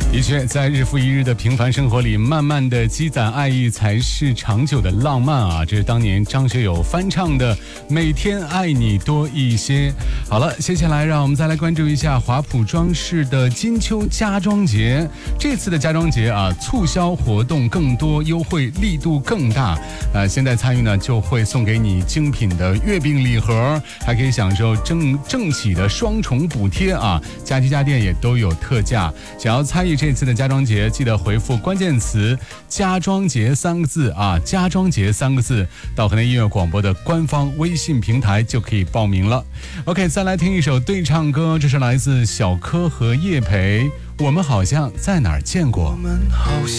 的确，在日复一日的平凡生活里，慢慢的积攒爱意才是长久的浪漫啊！这是当年张学友翻唱的《每天爱你多一些》。好了，接下来让我们再来关注一下华普装饰的金秋家装节。这次的家装节啊，促销活动更多，优惠力度更大。现在参与呢，就会送给你精品的月饼礼盒，还可以享受政企的双重补贴啊！家居家电也都有特价。想要参与这次的家装节，记得回复关键词家装节3个字啊，家装节3个字，到河南音乐广播的官方微信平台就可以报名了。OK， 再来听一首对唱歌，这是来自小柯和叶培，我们好像在哪儿见过。 我们好像